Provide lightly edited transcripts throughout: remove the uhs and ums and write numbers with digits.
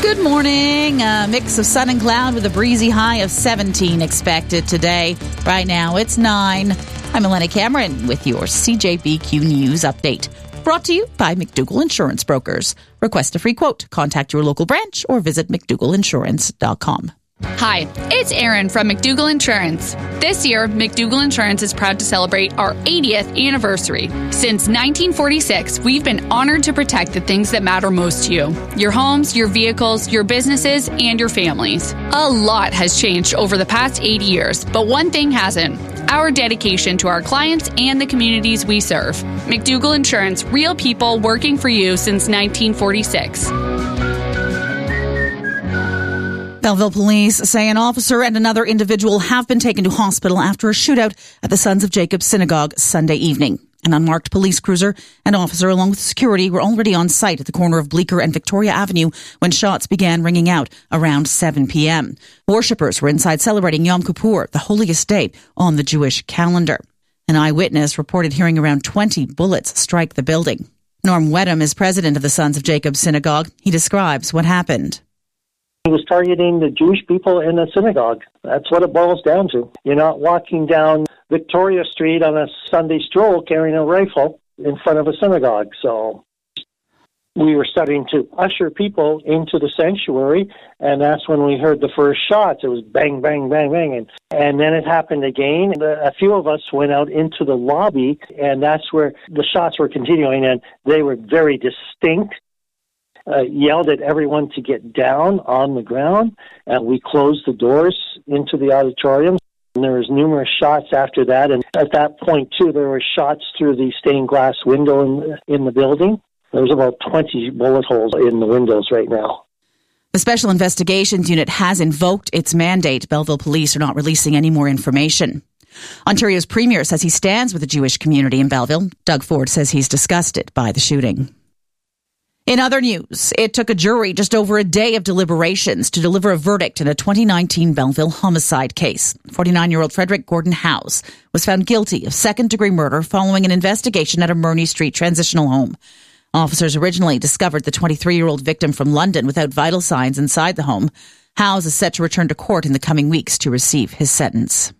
Good morning. A mix of sun and cloud with a breezy high of 17 expected today. Right now it's 9. I'm Elena Cameron with your CJBQ News Update. Brought to you by McDougall Insurance Brokers. Request a free quote. Contact your local branch or visit McDougallInsurance.com. Hi, it's Erin from McDougall Insurance. This year, McDougall Insurance is proud to celebrate our 80th anniversary. Since 1946, we've been honored to protect the things that matter most to you. Your homes, your vehicles, your businesses, and your families. A lot has changed over the past 80 years, but one thing hasn't. Our dedication to our clients and the communities we serve. McDougall Insurance, real people working for you since 1946. Belleville police say an officer and another individual have been taken to hospital after a shootout at the Sons of Jacob Synagogue Sunday evening. An unmarked police cruiser and officer along with security were already on site at the corner of Bleecker and Victoria Avenue when shots began ringing out around 7 p.m. Worshippers were inside celebrating Yom Kippur, the holiest day on the Jewish calendar. An eyewitness reported hearing around 20 bullets strike the building. Norm Wedham is president of the Sons of Jacob Synagogue. He describes what happened. He was targeting the Jewish people in the synagogue. That's what it boils down to. You're not walking down Victoria Street on a Sunday stroll carrying a rifle in front of a synagogue. So we were starting to usher people into the sanctuary, and that's when we heard the first shots. It was bang, bang, bang, bang. And then it happened again. A few of us went out into the lobby, and that's where the shots were continuing, and they were very distinct. Yelled at everyone to get down on the ground, and we closed the doors into the auditorium. And there was numerous shots after that, and at that point, too, there were shots through the stained glass window in the building. There's about 20 bullet holes in the windows right now. The Special Investigations Unit has invoked its mandate. Belleville police are not releasing any more information. Ontario's Premier says he stands with the Jewish community in Belleville. Doug Ford says he's disgusted by the shooting. In other news, it took a jury just over a day of deliberations to deliver a verdict in a 2019 Belleville homicide case. 49-year-old Frederick Gordon Howes was found guilty of second-degree murder following an investigation at a Murney Street transitional home. Officers originally discovered the 23-year-old victim from London without vital signs inside the home. Howes is set to return to court in the coming weeks to receive his sentence.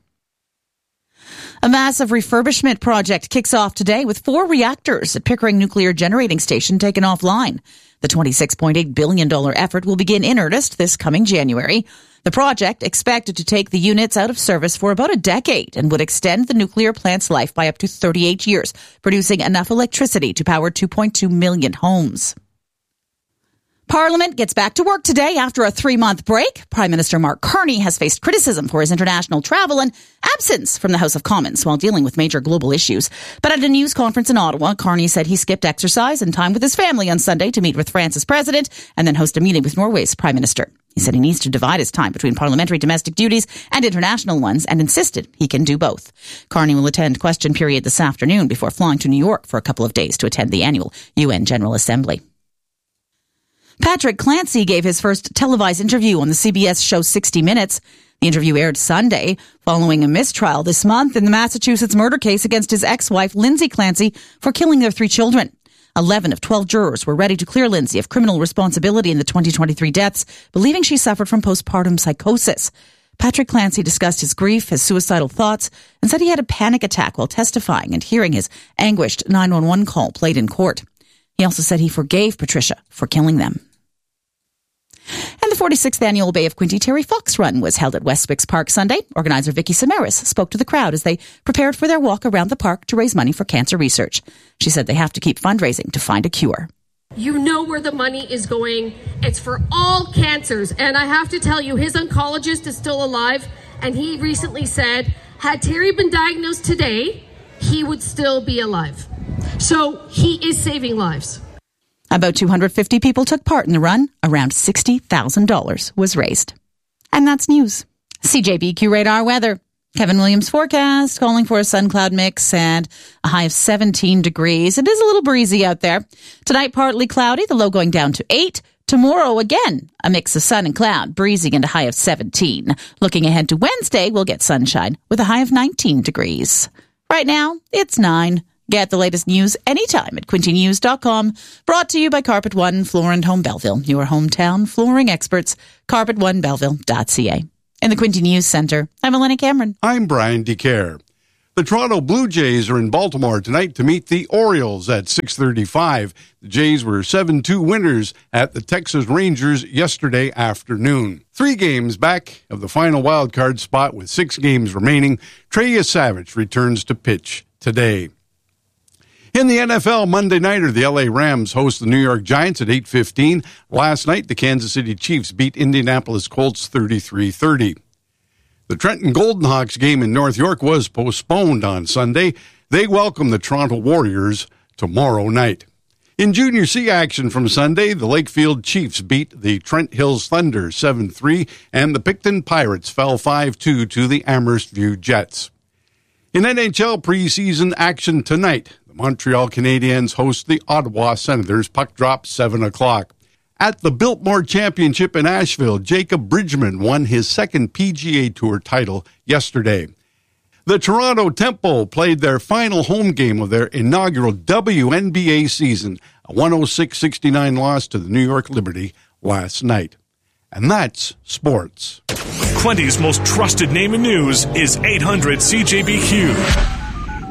A massive refurbishment project kicks off today with 4 reactors at Pickering Nuclear Generating Station taken offline. The $26.8 billion effort will begin in earnest this coming January. The project expected to take the units out of service for about a decade and would extend the nuclear plant's life by up to 38 years, producing enough electricity to power 2.2 million homes. Parliament gets back to work today after a 3-month break. Prime Minister Mark Carney has faced criticism for his international travel and absence from the House of Commons while dealing with major global issues. But at a news conference in Ottawa, Carney said he skipped exercise and time with his family on Sunday to meet with France's president and then host a meeting with Norway's prime minister. He said he needs to divide his time between parliamentary domestic duties and international ones and insisted he can do both. Carney will attend question period this afternoon before flying to New York for a couple of days to attend the annual UN General Assembly. Patrick Clancy gave his first televised interview on the CBS show 60 Minutes. The interview aired Sunday following a mistrial this month in the Massachusetts murder case against his ex-wife, Lindsay Clancy, for killing their 3 children. 11 of 12 jurors were ready to clear Lindsay of criminal responsibility in the 2023 deaths, believing she suffered from postpartum psychosis. Patrick Clancy discussed his grief, his suicidal thoughts, and said he had a panic attack while testifying and hearing his anguished 911 call played in court. He also said he forgave Patricia for killing them. And the 46th annual Bay of Quinte Terry Fox Run was held at Westwicks Park Sunday. Organizer Vicky Samaras spoke to the crowd as they prepared for their walk around the park to raise money for cancer research. She said they have to keep fundraising to find a cure. You know where the money is going. It's for all cancers. And I have to tell you, his oncologist is still alive. And he recently said, had Terry been diagnosed today, he would still be alive. So he is saving lives. About 250 people took part in the run. Around $60,000 was raised. And that's news. CJBQ Radar weather. Kevin Williams forecast calling for a sun-cloud mix and a high of 17 degrees. It is a little breezy out there. Tonight, partly cloudy, the low going down to 8. Tomorrow, again, a mix of sun and cloud, breezy and a high of 17. Looking ahead to Wednesday, we'll get sunshine with a high of 19 degrees. Right now, it's 9. Get the latest news anytime at quintynews.com. Brought to you by Carpet One Floor and Home Belleville, your hometown flooring experts, carpetonebelleville.ca. In the Quinty News Center, I'm Eleni Cameron. I'm Brian DeCare. The Toronto Blue Jays are in Baltimore tonight to meet the Orioles at 6:35. The Jays were 7-2 winners at the Texas Rangers yesterday afternoon. 3 games back of the final wildcard spot with 6 games remaining, Trey Savage returns to pitch today. In the NFL, Monday nighter, the LA Rams host the New York Giants at 8:15. Last night, the Kansas City Chiefs beat Indianapolis Colts 33-30. The Trenton Golden Hawks game in North York was postponed on Sunday. They welcome the Toronto Warriors tomorrow night. In Junior C action from Sunday, the Lakefield Chiefs beat the Trent Hills Thunder 7-3, and the Picton Pirates fell 5-2 to the Amherst View Jets. In NHL preseason action tonight, the Montreal Canadiens host the Ottawa Senators. Puck drop 7 o'clock. At the Biltmore Championship in Asheville, Jacob Bridgman won his second PGA Tour title yesterday. The Toronto Temple played their final home game of their inaugural WNBA season, a 106-69 loss to the New York Liberty last night. And that's sports. Quinty's most trusted name in news is 800 CJBQ.